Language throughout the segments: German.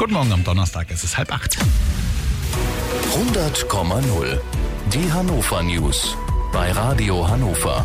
Guten Morgen am Donnerstag, es ist 7:30. 100,0. Die Hannover News bei Radio Hannover.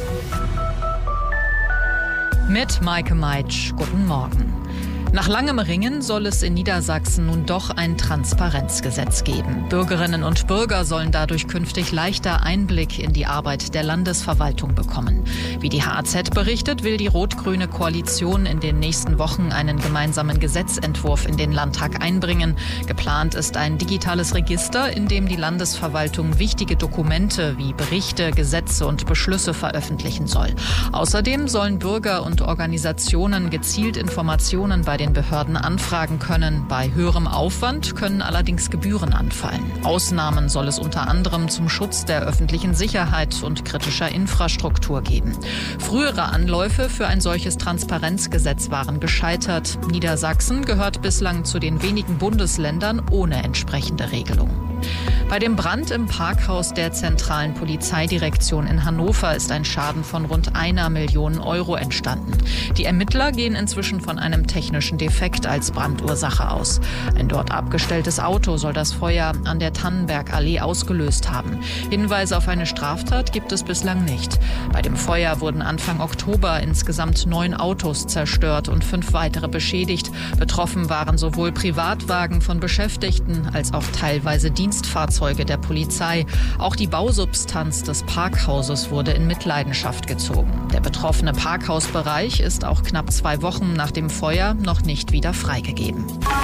Mit Maike Meitsch, guten Morgen. Nach langem Ringen soll es in Niedersachsen nun doch ein Transparenzgesetz geben. Bürgerinnen und Bürger sollen dadurch künftig leichter Einblick in die Arbeit der Landesverwaltung bekommen. Wie die HAZ berichtet, will die rot-grüne Koalition in den nächsten Wochen einen gemeinsamen Gesetzentwurf in den Landtag einbringen. Geplant ist ein digitales Register, in dem die Landesverwaltung wichtige Dokumente wie Berichte, Gesetze und Beschlüsse veröffentlichen soll. Außerdem sollen Bürger und Organisationen gezielt Informationen bei den Behörden anfragen können. Bei höherem Aufwand können allerdings Gebühren anfallen. Ausnahmen soll es unter anderem zum Schutz der öffentlichen Sicherheit und kritischer Infrastruktur geben. Frühere Anläufe für ein solches Transparenzgesetz waren gescheitert. Niedersachsen gehört bislang zu den wenigen Bundesländern ohne entsprechende Regelung. Bei dem Brand im Parkhaus der zentralen Polizeidirektion in Hannover ist ein Schaden von rund 1 Million Euro entstanden. Die Ermittler gehen inzwischen von einem technischen Defekt als Brandursache aus. Ein dort abgestelltes Auto soll das Feuer an der Tannenbergallee ausgelöst haben. Hinweise auf eine Straftat gibt es bislang nicht. Bei dem Feuer wurden Anfang Oktober insgesamt 9 Autos zerstört und 5 weitere beschädigt. Betroffen waren sowohl Privatwagen von Beschäftigten als auch teilweise Dienstfahrzeuge der Polizei. Auch die Bausubstanz des Parkhauses wurde in Mitleidenschaft gezogen. Der betroffene Parkhausbereich ist auch knapp 2 Wochen nach dem Feuer noch nicht wieder freigegeben.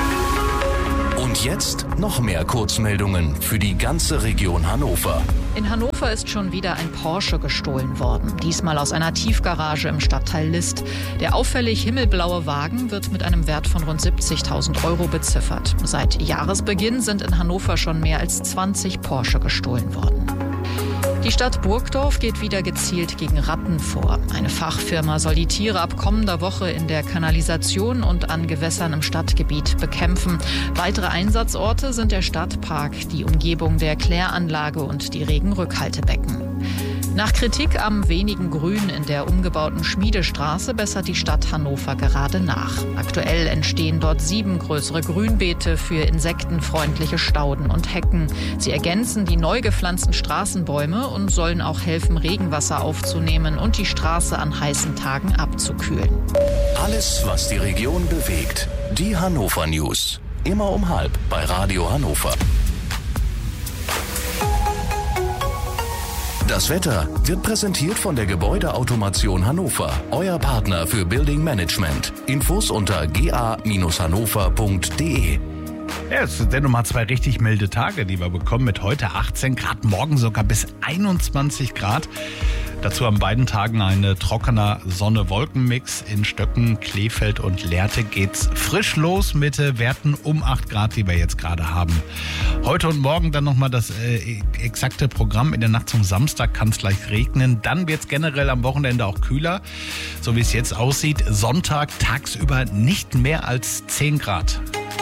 Und jetzt noch mehr Kurzmeldungen für die ganze Region Hannover. In Hannover ist schon wieder ein Porsche gestohlen worden. Diesmal aus einer Tiefgarage im Stadtteil List. Der auffällig himmelblaue Wagen wird mit einem Wert von rund 70.000 Euro beziffert. Seit Jahresbeginn sind in Hannover schon mehr als 20 Porsche gestohlen worden. Die Stadt Burgdorf geht wieder gezielt gegen Ratten vor. Eine Fachfirma soll die Tiere ab kommender Woche in der Kanalisation und an Gewässern im Stadtgebiet bekämpfen. Weitere Einsatzorte sind der Stadtpark, die Umgebung der Kläranlage und die Regenrückhaltebecken. Nach Kritik am wenigen Grün in der umgebauten Schmiedestraße bessert die Stadt Hannover gerade nach. Aktuell entstehen dort 7 größere Grünbeete für insektenfreundliche Stauden und Hecken. Sie ergänzen die neu gepflanzten Straßenbäume und sollen auch helfen, Regenwasser aufzunehmen und die Straße an heißen Tagen abzukühlen. Alles, was die Region bewegt. Die Hannover News. Immer um 12:30 bei Radio Hannover. Das Wetter wird präsentiert von der Gebäudeautomation Hannover, euer Partner für Building Management. Infos unter ga-hannover.de. Ja, es sind nochmal 2 richtig milde Tage, die wir bekommen, mit heute 18 Grad, morgen sogar bis 21 Grad. Dazu an beiden Tagen ein trockener Sonne-Wolken-Mix. In Stöcken, Kleefeld und Lehrte geht's frisch los mit Werten um 8 Grad, die wir jetzt gerade haben. Heute und morgen dann nochmal das exakte Programm. In der Nacht zum Samstag kann es gleich regnen. Dann wird es generell am Wochenende auch kühler. So wie es jetzt aussieht, Sonntag tagsüber nicht mehr als 10 Grad.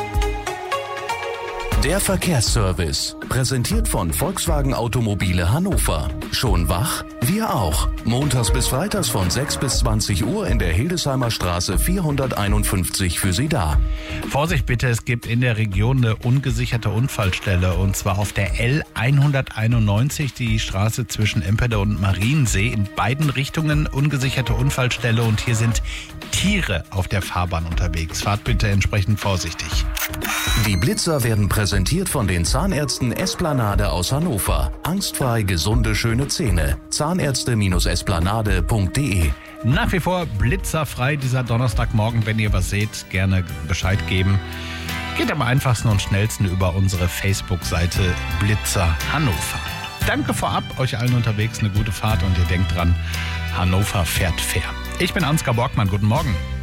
Der Verkehrsservice, präsentiert von Volkswagen Automobile Hannover. Schon wach? Wir auch. Montags bis freitags von 6 bis 20 Uhr in der Hildesheimer Straße 451 für Sie da. Vorsicht bitte, es gibt in der Region eine ungesicherte Unfallstelle, und zwar auf der L191, die Straße zwischen Empede und Mariensee. In beiden Richtungen ungesicherte Unfallstelle, und hier sind Tiere auf der Fahrbahn unterwegs. Fahrt bitte entsprechend vorsichtig. Die Blitzer werden präsentiert von den Zahnärzten Esplanade aus Hannover. Angstfrei gesunde, schöne Zähne. Zahnärzte-esplanade.de. Nach wie vor blitzerfrei dieser Donnerstagmorgen. Wenn ihr was seht, gerne Bescheid geben. Geht am einfachsten und schnellsten über unsere Facebook-Seite Blitzer Hannover. Danke vorab, euch allen unterwegs eine gute Fahrt, und ihr denkt dran, Hannover fährt fair. Ich bin Ansgar Borgmann, guten Morgen.